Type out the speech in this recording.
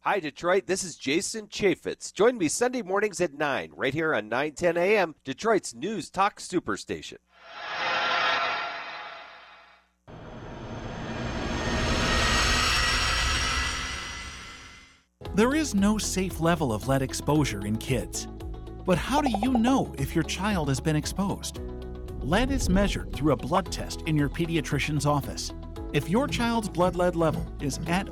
Hi, Detroit. This is Jason Chaffetz. Join me Sunday mornings at 9, right here on 910 AM, Detroit's News Talk Superstation. There is no safe level of lead exposure in kids. But how do you know if your child has been exposed? Lead is measured through a blood test in your pediatrician's office. If your child's blood lead level is at